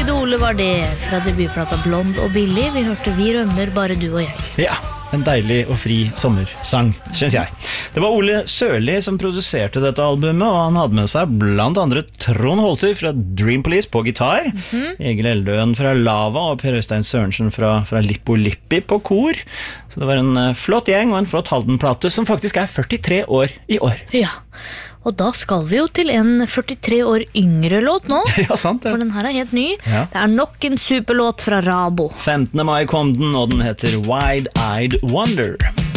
David og Ole var det fra debutplata Blond og Billig. Vi hørte Vi rømmer, bare du og jeg. Ja, en deilig og fri sommersang, synes jeg. Det var Ole Sørli som produserte dette albumet, og han hadde med seg blant andre Trond Holter fra Dream Police på gitar, Egil Eldøen fra Lava og Per Øystein Sørensen fra Lippo Lippi på kor. Så det var en flott gjeng og en flott Halden-plate som faktisk er 43 år i år. Ja, og da skal vi jo til en 43 år yngre låt nå. Ja, sant det. For den her er helt ny. Ja. Det er nok en superlåt fra Rabo. 15. mai kom den, og den heter Wide-Eyed Wonder.